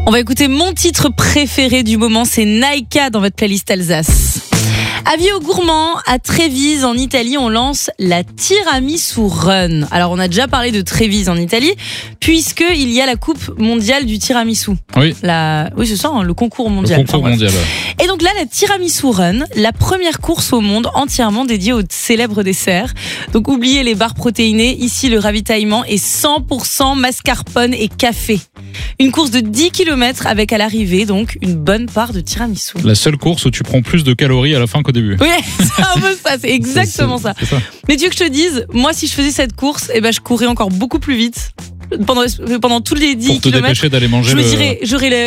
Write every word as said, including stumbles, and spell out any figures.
On va écouter mon titre préféré du moment, c'est Naika dans votre playlist Alsace. Avis aux gourmands, à Trévise en Italie, on lance la Tiramisu Run. Alors on a déjà parlé de Trévise en Italie, puisque il y a la Coupe mondiale du tiramisu. Oui. La... Oui, c'est ça, hein, le concours mondial. Le concours enfin, mondial. Et donc là, la Tiramisu Run, la première course au monde entièrement dédiée au célèbre dessert. Donc oubliez les barres protéinées, ici le ravitaillement est cent pour cent mascarpone et café. Une course de dix kilomètres avec à l'arrivée donc une bonne part de tiramisu. La seule course où tu prends plus de calories à la fin qu'au début. Oui, c'est un peu ça, c'est exactement c'est, ça. c'est ça. Mais tu veux que je te dise, moi si je faisais cette course, eh ben, je courrais encore beaucoup plus vite. Pendant, pendant tous les dix Pour te kilomètres. dépêcher d'aller manger Je me le... dirais, j'aurais le